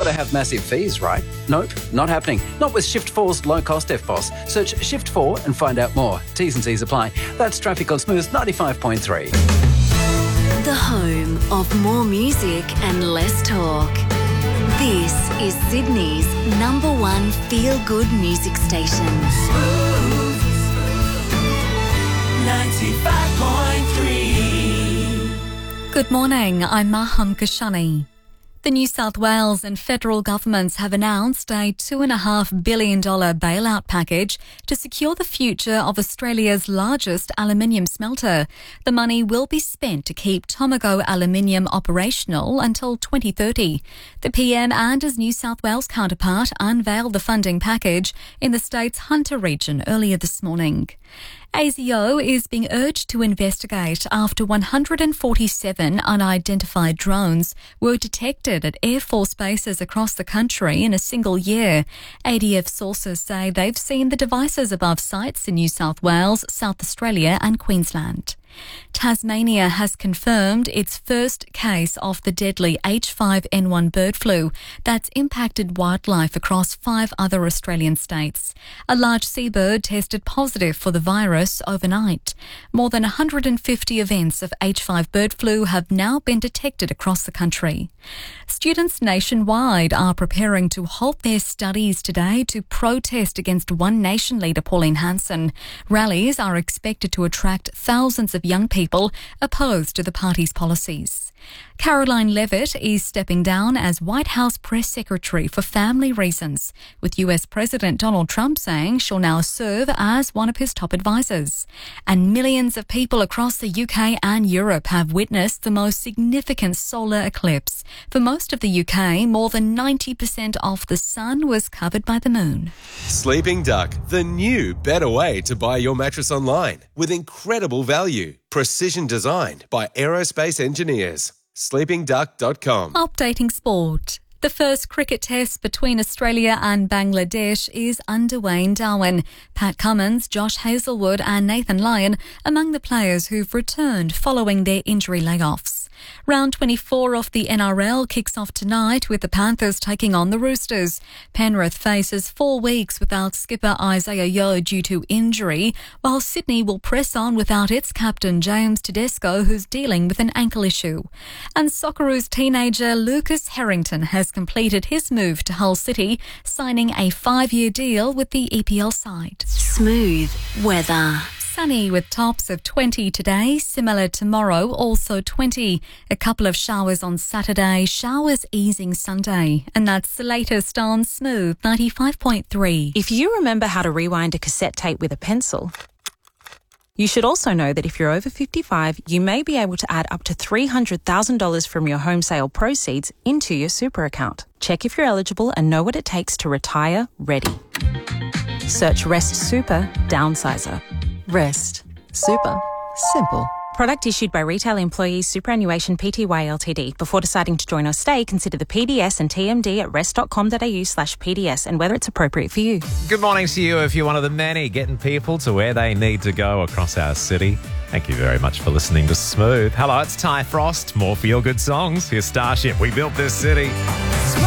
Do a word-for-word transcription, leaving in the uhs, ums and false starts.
to have massive fees, right? Nope, not happening. Not with Shift four's low-cost F P O S. Search Shift four and find out more. T's and C's apply. That's Traffic on Smooth ninety-five point three. The home of more music and less talk. This is Sydney's number one feel-good music station. Smooth ninety-five point three. Good morning, I'm Maham Kashani. The New South Wales and federal governments have announced a two point five billion dollars bailout package to secure the future of Australia's largest aluminium smelter. The money will be spent to keep Tomago Aluminium operational until twenty thirty. The P M and his New South Wales counterpart unveiled the funding package in the state's Hunter region earlier this morning. A S I O is being urged to investigate after one hundred forty-seven unidentified drones were detected at Air Force bases across the country in a single year. A D F sources say they've seen the devices above sites in New South Wales, South Australia and Queensland. Tasmania has confirmed its first case of the deadly H five N one bird flu that's impacted wildlife across five other Australian states. A large seabird tested positive for the virus overnight. More than one hundred fifty events of H five bird flu have now been detected across the country. Students nationwide are preparing to halt their studies today to protest against One Nation leader Pauline Hanson. Rallies are expected to attract thousands of young people opposed to the party's policies. Caroline Levitt is stepping down as White House press secretary for family reasons, with U S President Donald Trump saying she'll now serve as one of his top advisors. And millions of people across the U K and Europe have witnessed the most significant solar eclipse. For most of the U K, more than ninety percent of the sun was covered by the moon. Sleeping Duck, the new, better way to buy your mattress online with incredible value. Precision designed by aerospace engineers. sleeping duck dot com. Updating sport. The first cricket test between Australia and Bangladesh is underway in Darwin. Pat Cummins, Josh Hazlewood and Nathan Lyon among the players who've returned following their injury layoffs. Round twenty-four of the N R L kicks off tonight with the Panthers taking on the Roosters. Penrith faces four weeks without skipper Isaiah Yeo due to injury, while Sydney will press on without its captain James Tedesco, who's dealing with an ankle issue. And Socceroos teenager Lucas Harrington has completed his move to Hull City, signing a five-year deal with the E P L side. Smooth weather. Sunny with tops of twenty today, similar tomorrow, also twenty. A couple of showers on Saturday, showers easing Sunday. And that's the latest on Smooth ninety-five point three. If you remember how to rewind a cassette tape with a pencil, you should also know that if you're over fifty-five, you may be able to add up to three hundred thousand dollars from your home sale proceeds into your super account. Check if you're eligible and know what it takes to retire ready. Search Rest Super Downsizer. Rest. Super. Simple. Product issued by Retail Employees Superannuation Pty Ltd. Before deciding to join or stay, consider the P D S and T M D at rest.com.au slash PDS and whether it's appropriate for you. Good morning to you if you're one of the many getting people to where they need to go across our city. Thank you very much for listening to Smooth. Hello, it's Ty Frost. More feel-good songs. Here's Starship. We built this city.